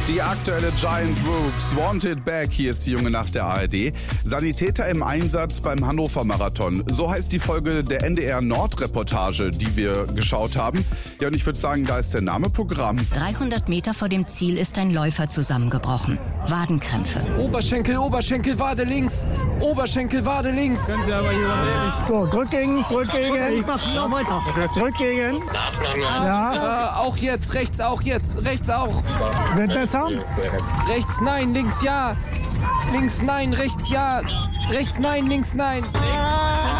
Die aktuelle Giant Rooks, Wanted Back, hier ist die junge Nacht der ARD. Sanitäter im Einsatz beim Hannover Marathon. So heißt die Folge der NDR Nord-Reportage, die wir geschaut haben. Ja, und ich würde sagen, da ist der Name Programm. 300 Meter vor dem Ziel ist ein Läufer zusammengebrochen. Wadenkrämpfe. Oberschenkel, Wade links. Oberschenkel, Wade links. Können Sie aber jemand ehrlich... So, drückgegen. Ich mach noch weiter. Drückgegen. Ja. Auch jetzt, rechts auch. Wird besser? Rechts nein, links ja. Links nein, rechts ja. Rechts nein, links nein.